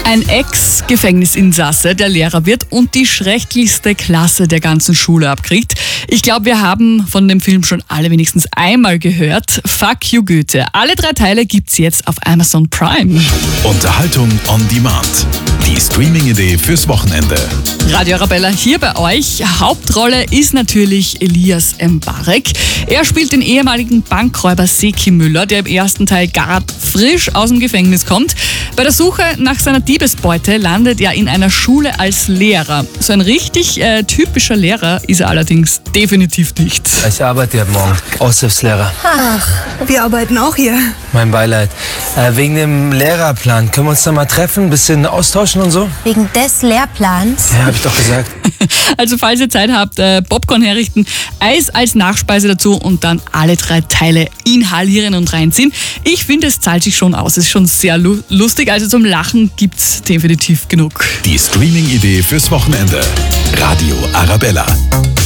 Ein Ex-Gefängnisinsasse, der Lehrer wird und die schrecklichste Klasse der ganzen Schule abkriegt. Ich glaube, wir haben von dem Film schon alle wenigstens einmal gehört. Fuck you, Goethe. Alle 3 Teile gibt's jetzt auf Amazon Prime. Unterhaltung on Demand. Die Streaming-Idee fürs Wochenende. Radio Arabella hier bei euch. Hauptrolle ist natürlich Elias Mbarek. Er spielt den ehemaligen Bankräuber Seki Müller, der im ersten Teil gerade frisch aus dem Gefängnis kommt. Bei der Suche nach seiner Diebesbeute landet er in einer Schule als Lehrer. So ein richtig typischer Lehrer ist er allerdings definitiv nicht. Ich arbeite ab morgen. Aushilfslehrer. Ach, wir arbeiten auch hier. Mein Beileid. Wegen dem Lehrerplan. Können wir uns da mal treffen? Ein bisschen austauschen und so? Wegen des Lehrplans? Ja, hab ich doch gesagt. Also falls ihr Zeit habt, Popcorn herrichten, Eis als Nachspeise dazu und dann alle 3 Teile inhalieren und reinziehen. Ich finde, es zahlt sich schon aus. Es ist schon sehr lustig. Also zum Lachen gibt's definitiv genug. Die Streaming-Idee fürs Wochenende. Radio Arabella.